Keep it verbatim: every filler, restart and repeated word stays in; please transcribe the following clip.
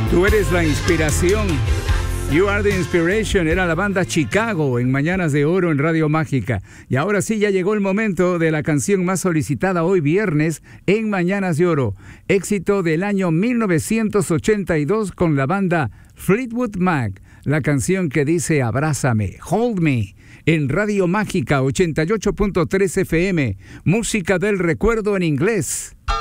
Tú eres la inspiración. You are the inspiration. Era la banda Chicago en Mañanas de Oro en Radio Mágica. Y ahora sí, ya llegó el momento de la canción más solicitada hoy viernes en Mañanas de Oro. Éxito del año mil novecientos ochenta y dos con la banda Fleetwood Mac. La canción que dice Abrázame, Hold Me, en Radio Mágica ochenta y ocho punto tres F M. Música del recuerdo en inglés.